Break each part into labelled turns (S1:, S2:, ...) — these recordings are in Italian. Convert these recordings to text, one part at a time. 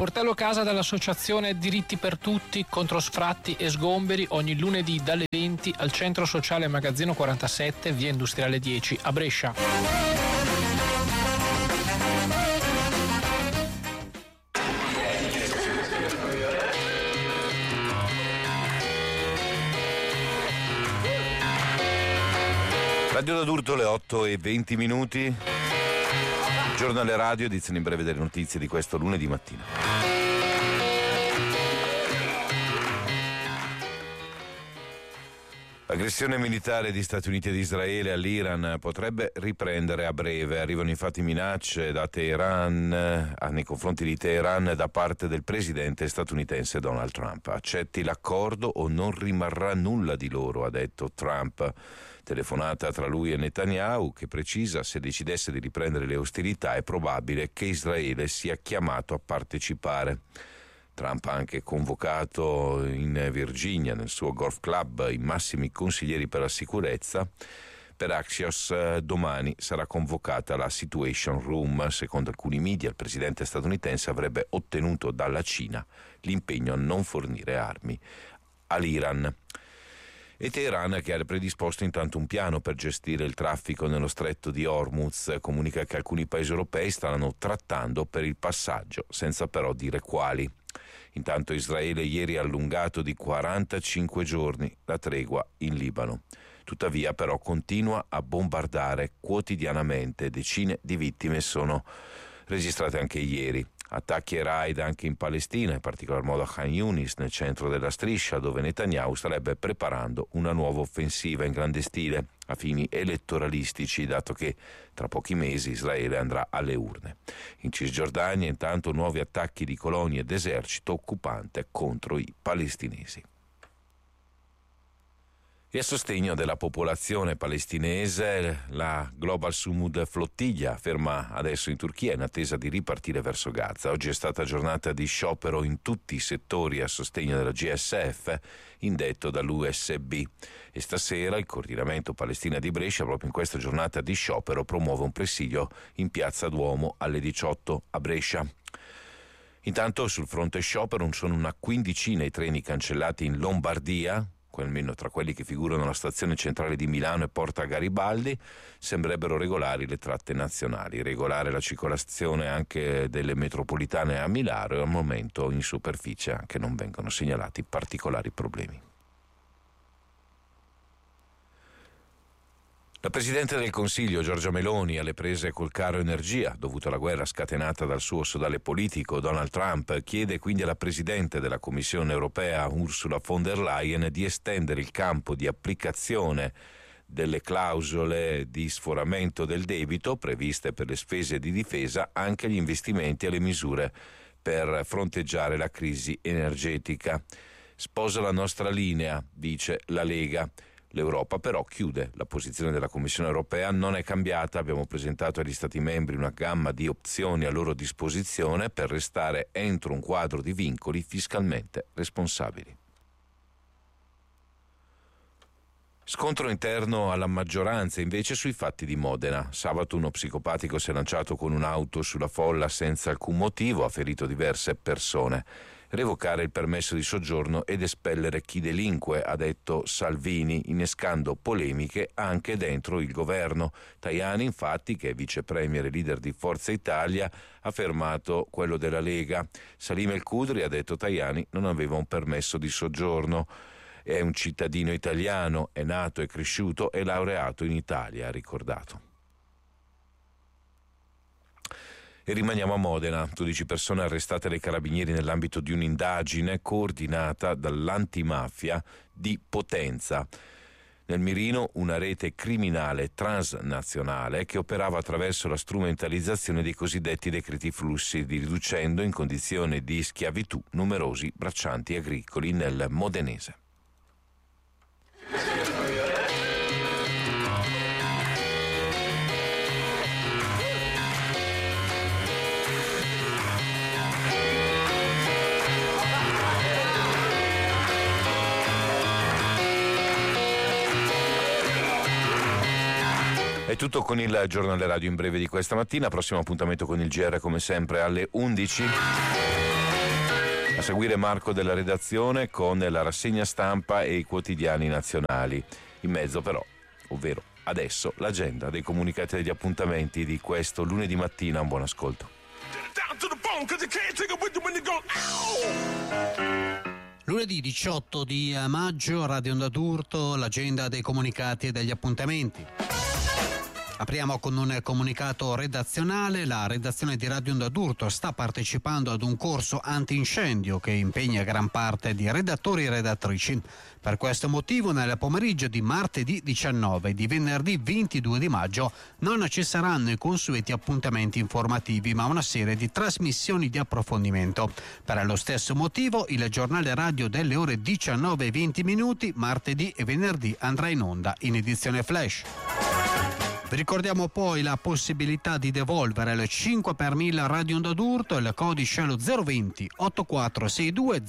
S1: Sportello casa dall'associazione Diritti per Tutti contro sfratti e sgomberi ogni lunedì dalle 20 al Centro Sociale Magazzino 47, via Industriale 10 a Brescia.
S2: Radio d'Adurto, le 8:20. Giornale radio, edizione in breve delle notizie di questo lunedì mattina. L'aggressione militare di Stati Uniti ed Israele all'Iran potrebbe riprendere a breve. Arrivano infatti minacce da Teheran, nei confronti di Teheran da parte del presidente statunitense Donald Trump. Accetti l'accordo o non rimarrà nulla di loro, ha detto Trump. Telefonata tra lui e Netanyahu, che precisa: se decidesse di riprendere le ostilità è probabile che Israele sia chiamato a partecipare. Trump ha anche convocato in Virginia, nel suo golf club, i massimi consiglieri per la sicurezza. Per Axios domani sarà convocata la Situation Room. Secondo alcuni media, il presidente statunitense avrebbe ottenuto dalla Cina l'impegno a non fornire armi all'Iran. E Teheran, che ha predisposto intanto un piano per gestire il traffico nello stretto di Hormuz, comunica che alcuni paesi europei stanno trattando per il passaggio, senza però dire quali. Intanto Israele ieri ha allungato di 45 giorni la tregua in Libano. Tuttavia però continua a bombardare quotidianamente. Decine di vittime sono registrate anche ieri. Attacchi e raid anche in Palestina, in particolar modo a Khan Yunis, nel centro della striscia, dove Netanyahu starebbe preparando una nuova offensiva in grande stile a fini elettoralistici, dato che tra pochi mesi Israele andrà alle urne. In Cisgiordania, intanto, nuovi attacchi di colonie ed esercito occupante contro i palestinesi. E a sostegno della popolazione palestinese, la Global Sumud Flottiglia ferma adesso in Turchia in attesa di ripartire verso Gaza. Oggi è stata giornata di sciopero in tutti i settori a sostegno della GSF, indetto dall'USB. E stasera il coordinamento Palestina di Brescia, proprio in questa giornata di sciopero, promuove un presidio in Piazza Duomo alle 18 a Brescia. Intanto sul fronte sciopero sono una quindicina i treni cancellati in Lombardia, almeno tra quelli che figurano alla stazione centrale di Milano e Porta Garibaldi. Sembrerebbero regolari le tratte nazionali, regolare la circolazione anche delle metropolitane a Milano, e al momento in superficie anche non vengono segnalati particolari problemi. La Presidente del Consiglio, Giorgia Meloni, alle prese col caro energia dovuto alla guerra scatenata dal suo sodale politico Donald Trump, chiede quindi alla Presidente della Commissione europea Ursula von der Leyen di estendere il campo di applicazione delle clausole di sforamento del debito previste per le spese di difesa anche agli investimenti e alle misure per fronteggiare la crisi energetica. Sposa la nostra linea, dice la Lega. L'Europa però chiude. La posizione della Commissione europea non è cambiata. Abbiamo presentato agli Stati membri una gamma di opzioni a loro disposizione per restare entro un quadro di vincoli fiscalmente responsabili. Scontro interno alla maggioranza invece sui fatti di Modena. Sabato uno psicopatico si è lanciato con un'auto sulla folla senza alcun motivo, ha ferito diverse persone. Revocare il permesso di soggiorno ed espellere chi delinque, ha detto Salvini, innescando polemiche anche dentro il governo. Tajani, infatti, che è vice premier e leader di Forza Italia, ha fermato quello della Lega. Salim El Khudri, ha detto Tajani, non aveva un permesso di soggiorno. È un cittadino italiano, è nato e cresciuto e laureato in Italia, ha ricordato. E rimaniamo a Modena. 12 persone arrestate dai carabinieri nell'ambito di un'indagine coordinata dall'antimafia di Potenza. Nel mirino una rete criminale transnazionale che operava attraverso la strumentalizzazione dei cosiddetti decreti flussi, riducendo in condizione di schiavitù numerosi braccianti agricoli nel modenese. È tutto con il giornale radio in breve di questa mattina. Prossimo appuntamento con il GR come sempre alle 11. A seguire Marco della redazione con la rassegna stampa e i quotidiani nazionali. In mezzo però, ovvero adesso, l'agenda dei comunicati e degli appuntamenti di questo lunedì mattina. Un buon ascolto.
S3: Lunedì 18 di maggio, Radio Onda d'Urto, l'agenda dei comunicati e degli appuntamenti. Apriamo con un comunicato redazionale. La redazione di Radio Onda d'Urto sta partecipando ad un corso antincendio che impegna gran parte di redattori e redattrici. Per questo motivo, nel pomeriggio di martedì 19 e di venerdì 22 di maggio non ci saranno i consueti appuntamenti informativi, ma una serie di trasmissioni di approfondimento. Per lo stesso motivo, il giornale radio delle ore 19:20 martedì e venerdì andrà in onda in edizione flash. Vi ricordiamo poi la possibilità di devolvere il 5 per 1000 Radio Onda d'Urto e il codice allo 020 8462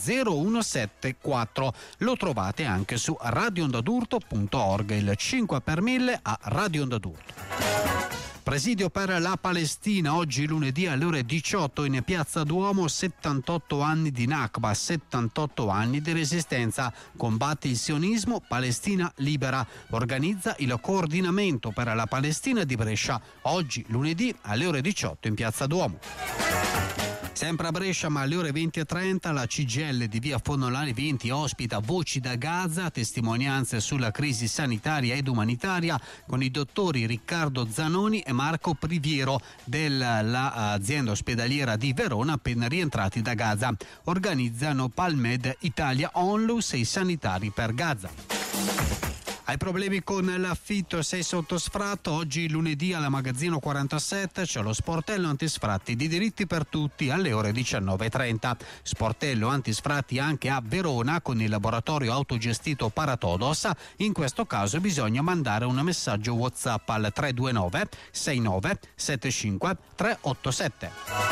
S3: 0174. Lo trovate anche su radioondadurto.org, il 5 per 1000 a Radio Onda d'Urto. Presidio per la Palestina, oggi lunedì alle ore 18 in Piazza Duomo, 78 anni di Nakba, 78 anni di resistenza. Combatte il sionismo, Palestina libera. Organizza il coordinamento per la Palestina di Brescia, oggi lunedì alle ore 18 in Piazza Duomo. Sempre a Brescia, ma alle ore 20:30, la CGIL di via Fonolari 20 ospita Voci da Gaza, testimonianze sulla crisi sanitaria ed umanitaria con i dottori Riccardo Zanoni e Marco Priviero dell'azienda ospedaliera di Verona appena rientrati da Gaza. Organizzano Palmed Italia Onlus e i sanitari per Gaza. Hai problemi con l'affitto e sei sotto sfratto? Oggi lunedì alla Magazzino 47 c'è lo sportello antisfratti di Diritti per Tutti alle ore 19:30. Sportello antisfratti anche a Verona con il laboratorio autogestito Paratodos. In questo caso bisogna mandare un messaggio WhatsApp al 329 69 75 387.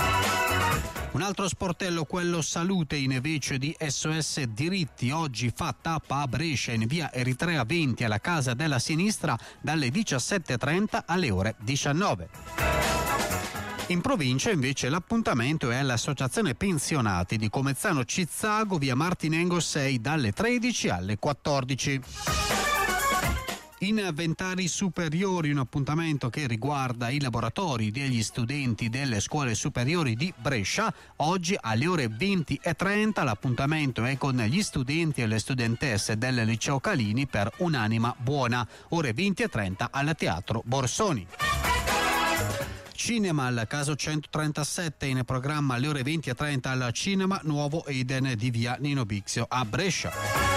S3: Un altro sportello, quello Salute invece di SOS Diritti, oggi fa tappa a Brescia in via Eritrea 20 alla Casa della Sinistra dalle 17:30 alle ore 19. In provincia invece l'appuntamento è all'Associazione Pensionati di Comezzano Cizzago, via Martinengo 6 dalle 13 alle 14. Inventari superiori, un appuntamento che riguarda i laboratori degli studenti delle scuole superiori di Brescia. Oggi alle ore 20:30 l'appuntamento è con gli studenti e le studentesse del liceo Calini per Un'anima buona. Ore 20:30 al Teatro Borsoni. Cinema, al caso 137 in programma alle ore 20:30 al Cinema Nuovo Eden di via Nino Bixio a Brescia.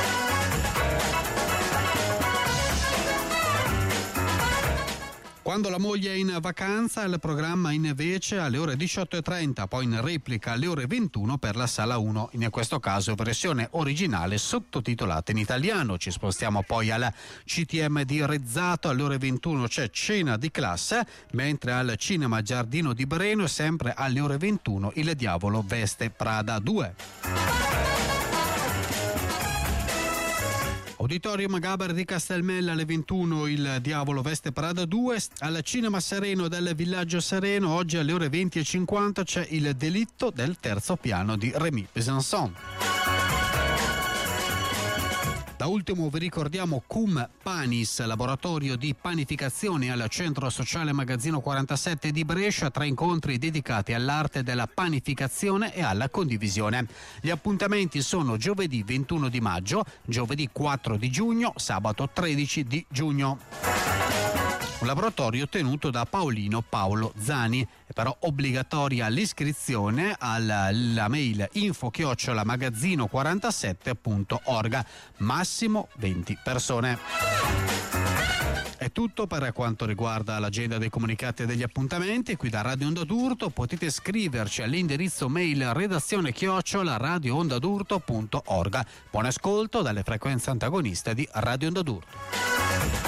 S3: Quando la moglie è in vacanza, il programma invece alle ore 18:30, poi in replica alle ore 21 per la Sala 1, in questo caso versione originale sottotitolata in italiano. Ci spostiamo poi al CTM di Rezzato, alle ore 21 c'è Cena di classe, mentre al Cinema Giardino di Breno, sempre alle ore 21, Il Diavolo veste Prada 2. Auditorium Gaber di Castelmella alle 21, Il Diavolo veste Prada 2. Al Cinema Sereno del Villaggio Sereno oggi alle ore 20:50 c'è Il delitto del terzo piano di Rémy Besançon. Da ultimo vi ricordiamo Cum Panis, laboratorio di panificazione al Centro Sociale Magazzino 47 di Brescia, 3 incontri dedicati all'arte della panificazione e alla condivisione. Gli appuntamenti sono giovedì 21 di maggio, giovedì 4 di giugno, sabato 13 di giugno. Un laboratorio tenuto da Paolo Zani, è però obbligatoria l'iscrizione alla mail info@magazzino47.org, massimo 20 persone. È tutto per quanto riguarda l'agenda dei comunicati e degli appuntamenti. Qui da Radio Onda d'Urto potete scriverci all'indirizzo mail redazione@radioondadurto.org. Buon ascolto dalle frequenze antagoniste di Radio Onda d'Urto.